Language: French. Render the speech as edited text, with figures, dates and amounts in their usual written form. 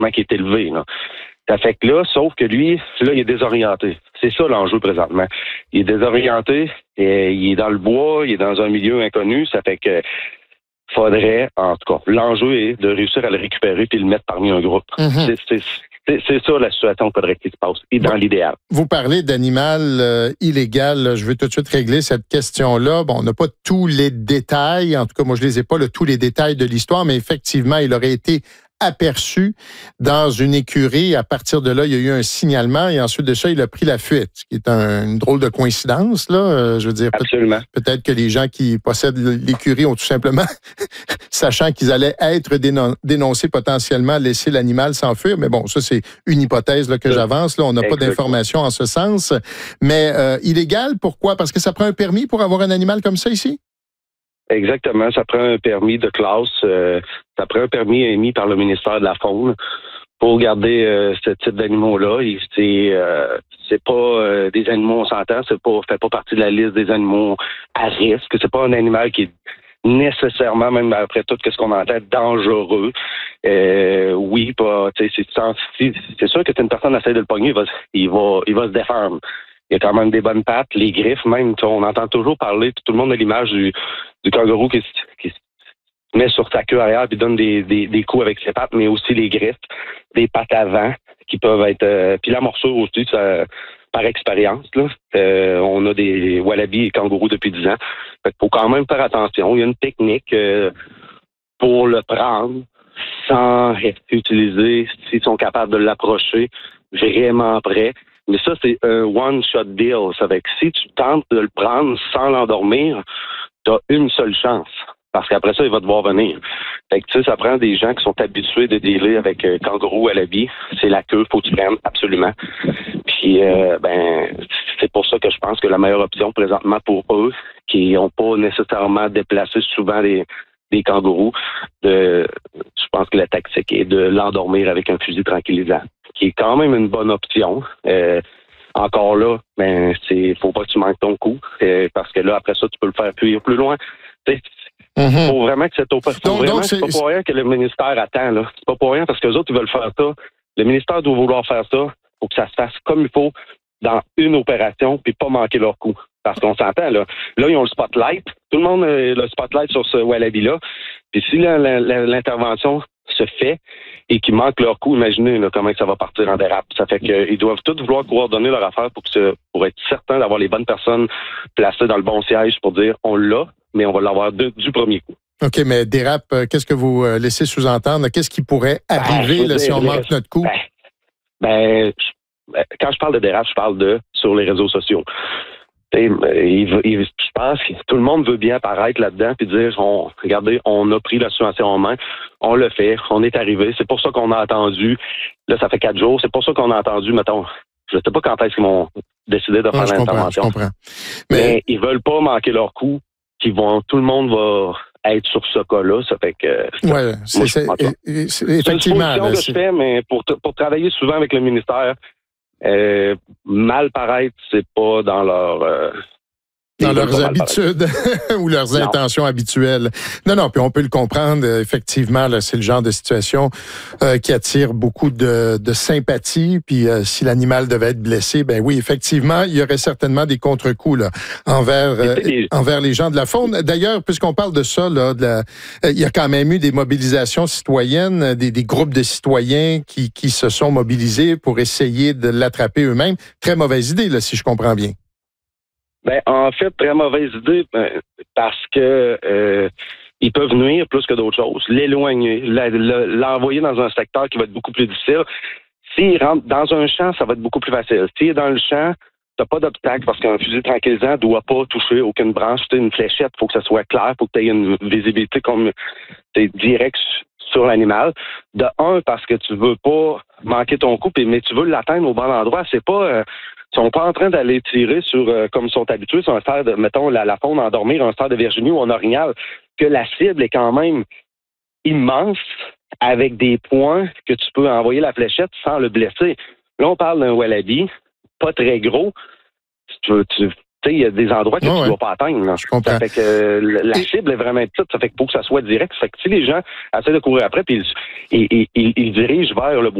présentement qui est élevé. Là. Ça fait que là, sauf que lui, là, il est désorienté. C'est ça l'enjeu présentement. Il est désorienté, et il est dans le bois, il est dans un milieu inconnu. Ça fait que faudrait, en tout cas, l'enjeu est de réussir à le récupérer puis le mettre parmi un groupe. C'est ça la situation qu'il faudrait qu'il se passe, et dans l'idéal. Vous parlez d'animal illégal. Je veux tout de suite régler cette question-là. Bon, on n'a pas tous les détails. En tout cas, moi, je les ai pas, tous les détails de l'histoire, mais effectivement, il aurait été aperçu dans une écurie. À partir de là, il y a eu un signalement et ensuite de ça, il a pris la fuite, ce qui est une drôle de coïncidence, là. Je veux dire, absolument. Peut-être que les gens qui possèdent l'écurie ont tout simplement, sachant qu'ils allaient être dénoncés potentiellement, laissé l'animal s'enfuir. Mais bon, ça, c'est une hypothèse là, que j'avance. Là, on n'a pas d'informations en ce sens. Mais illégal, pourquoi? Parce que ça prend un permis pour avoir un animal comme ça ici? Exactement. Ça prend un permis de classe. Ça prend un permis émis par le ministère de la Faune pour garder ce type d'animaux-là. Et c'est pas des animaux, on s'entend, fait pas partie de la liste des animaux à risque. C'est pas un animal qui est nécessairement, même après tout ce qu'on entend, dangereux. Oui, pas. C'est sûr que si une personne essaie de le pogner, il va se défendre. Il y a quand même des bonnes pattes, les griffes même. On entend toujours parler, tout le monde a l'image du kangourou qui se met sur sa queue arrière et donne des coups avec ses pattes, mais aussi les griffes, des pattes avant qui peuvent être... puis la morsure aussi, ça, par expérience. Là, on a des wallabies et kangourous depuis 10 ans. Fait qu'il faut quand même faire attention. Il y a une technique pour le prendre sans utiliser, s'ils sont capables de l'approcher vraiment près. Mais ça, c'est un one-shot deal. Ça fait que si tu tentes de le prendre sans l'endormir, tu as une seule chance. Parce qu'après ça, il va devoir venir. Fait que tu sais, ça prend des gens qui sont habitués de dealer avec kangourou à wallaby. C'est la queue, faut que tu prennes, absolument. Puis, c'est pour ça que je pense que la meilleure option présentement pour eux, qui n'ont pas nécessairement déplacé souvent des kangourous, je pense que la tactique est de l'endormir avec un fusil tranquillisant, qui est quand même une bonne option. Encore là, faut pas que tu manques ton coup, parce que là, après ça, tu peux le faire fuir plus loin. Il faut vraiment que cette opération... c'est pas pour rien que le ministère attend. Là. C'est pas pour rien parce que les autres, ils veulent faire ça. Le ministère doit vouloir faire ça pour que ça se fasse comme il faut dans une opération puis pas manquer leur coup. Parce qu'on s'entend, là, ils ont le spotlight. Tout le monde a le spotlight sur ce wallaby-là. Puis si l'intervention se fait et qu'ils manquent leur coup, imaginez là, comment ça va partir en dérape. Ça fait qu'ils doivent tous vouloir coordonner leur affaire pour être certain d'avoir les bonnes personnes placées dans le bon siège pour dire on l'a, mais on va l'avoir du premier coup. OK, mais dérape, qu'est-ce que vous laissez sous-entendre? Qu'est-ce qui pourrait arriver si on manque notre coup? Quand je parle de dérape, je parle sur les réseaux sociaux. Je pense que tout le monde veut bien apparaître là-dedans puis dire regardez, on a pris la situation en main, on le fait, on est arrivé. C'est pour ça qu'on a attendu. Là, ça fait 4 jours. C'est pour ça qu'on a attendu, mettons. Je ne sais pas quand est-ce qu'ils vont décider de faire l'intervention. Je comprends. Mais ils veulent pas manquer leur coup. Tout le monde va être sur ce cas-là. Ça fait que. Oui, c'est effectivement. C'est une que je fais, mais pour travailler souvent avec le ministère. Mal paraître, c'est pas dans leurs habitudes ou leurs intentions habituelles. Non, puis on peut le comprendre. Effectivement, là, c'est le genre de situation qui attire beaucoup de sympathie. Puis si l'animal devait être blessé, ben oui, effectivement, il y aurait certainement des contre-coups là, envers les gens de la faune. D'ailleurs, puisqu'on parle de ça, là, il y a quand même eu des mobilisations citoyennes, des groupes de citoyens qui se sont mobilisés pour essayer de l'attraper eux-mêmes. Très mauvaise idée, là, si je comprends bien. En fait, très mauvaise idée parce que ils peuvent nuire plus que d'autres choses. L'éloigner, l'envoyer dans un secteur qui va être beaucoup plus difficile. S'il rentre dans un champ, ça va être beaucoup plus facile. S'il est dans le champ, t'as pas d'obstacle parce qu'un fusil tranquillisant doit pas toucher aucune branche. C'est une fléchette, faut que ça soit clair, faut que tu aies une visibilité comme direct sur l'animal. De un, parce que tu veux pas manquer ton coup, mais tu veux l'atteindre au bon endroit. C'est pas... Ils sont pas en train d'aller tirer sur, comme ils sont habitués, sur un cerf de, mettons, la faune endormir, un cerf de Virginie ou un orignal, que la cible est quand même immense avec des points que tu peux envoyer la fléchette sans le blesser. Là, on parle d'un wallaby, pas très gros. Tu il y a des endroits que tu ne dois pas atteindre. Là. Je comprends. Ça fait que la cible est vraiment petite. Ça fait qu'il faut que ça soit direct. Ça fait que si les gens essaient de courir après, puis ils dirigent vers le